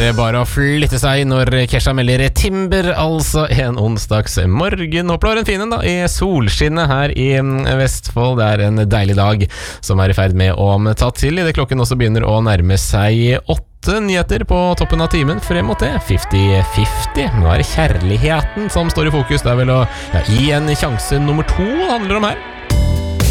bare å flytte seg når Kesha melder timber, altså en onsdags morgen. Håper du har en fin en da, i solskinnet her i Vestfold. Det en deilig dag som i ferd med å ta til i det klokken også begynner å nærme seg 8 nyheter på toppen av timen frem mot det 50-50. Nå det kjærligheten som står i fokus. Det vel å gi en sjanse nummer 2 det handler om her.